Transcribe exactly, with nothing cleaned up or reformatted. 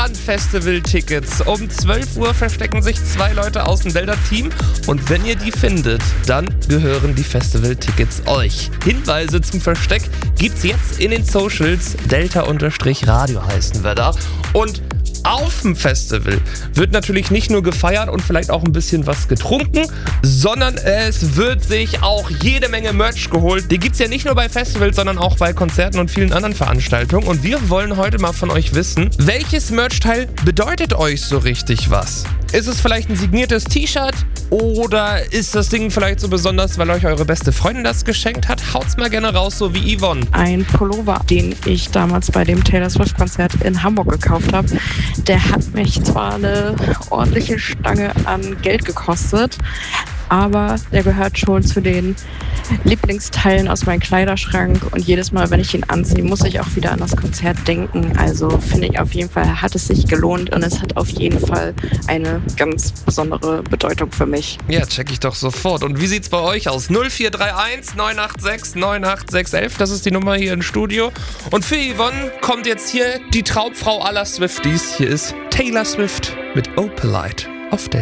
an Festival-Tickets. Um zwölf Uhr verstecken sich zwei Leute aus dem Delta-Team und wenn ihr die findet, dann gehören die Festival-Tickets euch. Hinweise zum Versteck gibt's jetzt in den Socials. Delta-Radio heißen wir da. Und auf dem Festival wird natürlich nicht nur gefeiert und vielleicht auch ein bisschen was getrunken, sondern es wird sich auch jede Menge Merch geholt. Die gibt's ja nicht nur bei Festivals, sondern auch bei Konzerten und vielen anderen Veranstaltungen. Und wir wollen heute mal von euch wissen, welches Merchteil bedeutet euch so richtig was? Ist es vielleicht ein signiertes T-Shirt? Oder ist das Ding vielleicht so besonders, weil euch eure beste Freundin das geschenkt hat? Haut's mal gerne raus, so wie Yvonne. Ein Pullover, den ich damals bei dem Taylor Swift-Konzert in Hamburg gekauft habe. Der hat mich zwar eine ordentliche Stange an Geld gekostet, aber der gehört schon zu den Lieblingsteilen aus meinem Kleiderschrank und jedes Mal, wenn ich ihn anziehe, muss ich auch wieder an das Konzert denken. Also finde ich auf jeden Fall, hat es sich gelohnt und es hat auf jeden Fall eine ganz besondere Bedeutung für mich. Ja, check ich doch sofort. Und wie sieht's bei euch aus? null vier drei eins neun acht sechs neun acht sechs eins eins, das ist die Nummer hier im Studio. Und für Yvonne kommt jetzt hier die Traumfrau aller Swifties. Hier ist Taylor Swift mit Opalite auf Delta.